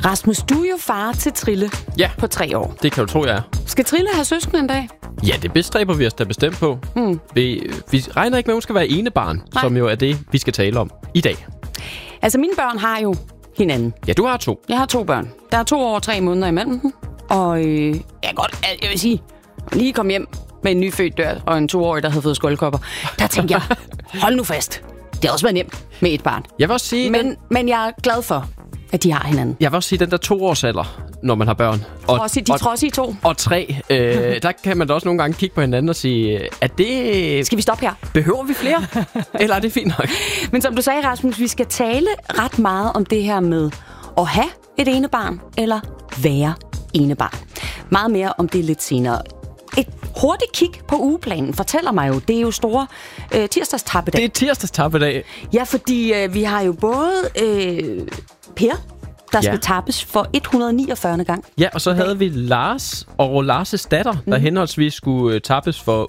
Rasmus, du er jo far til Trille på 3 år. Det kan du tro, jeg er. Skal Trille have søskende en dag? Ja, det bestræber vi os da bestemt på. Vi regner ikke med, at hun skal være enebarn, som jo er det, vi skal tale om i dag. Altså, mine børn har jo hinanden. Ja, du har 2. Jeg har 2 børn. Der er 2 år og 3 måneder imellem dem. Og jeg vil sige, lige kom hjem med en nyfødt dør og en 2-årig, der havde fået skuldkopper. Der tænkte jeg, hold nu fast. Det har også været nemt med et barn. Jeg vil også sige... Men jeg er glad for, at de har hinanden. Jeg vil også sige, den der 2-årsalder, når man har børn. Trodsige 2. Og 3. Der kan man da også nogle gange kigge på hinanden og sige, at det... Skal vi stoppe her? Behøver vi flere? Eller er det fint nok? Men som du sagde, Rasmus, vi skal tale ret meget om det her med at have et enebarn, eller være enebarn. Meget mere om det lidt senere. Et hurtigt kig på ugeplanen fortæller mig jo, det er jo store tirsdagstappedag. Det er tirsdagstappedag. Ja, fordi vi har jo både Per, der skal tappes for 149. gang. Ja, og så havde vi Lars og Lars' datter, der henholdsvis skulle tappes for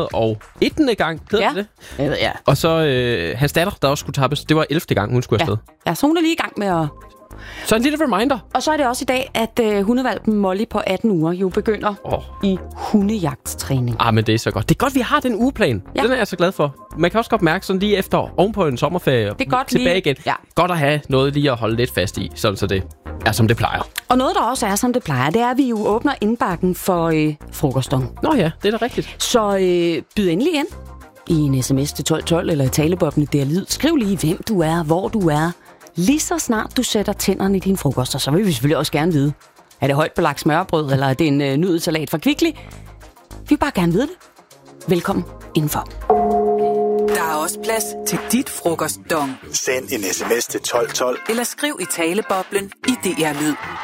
101. gang. Hedder det? Ja. Og så hans datter, der også skulle tappes. Det var 11. gang, hun skulle afsted. Ja, så hun er lige i gang med at... Så en lille reminder. Og så er det også i dag, at hundehvalpen Molly på 18 uger jo begynder i hundejagtstræning. Men det er så godt. Det er godt, vi har den ugeplan. Ja. Den er jeg så glad for. Man kan også godt mærke sådan lige efter, ovenpå en sommerferie, det er godt tilbage igen. Ja. Godt at have noget lige at holde lidt fast i, sådan så det er, som det plejer. Og noget, der også er, som det plejer, det er, at vi jo åbner indbakken for frokostdom. Nå ja, det er da rigtigt. Så byd endelig ind i en sms til 1212 eller i taleboblen der lyd. Skriv lige, hvem du er, hvor du er. Lige så snart du sætter tænderne i din frokost, så vil vi selvfølgelig også gerne vide, er det højt belagt smørbrød, eller er det en nudelsalat fra Kvickly? Vi vil bare gerne vide det. Velkommen indenfor. Der er også plads til dit frokostdong. Send en sms til 1212. Eller skriv i taleboblen i DR Lyd.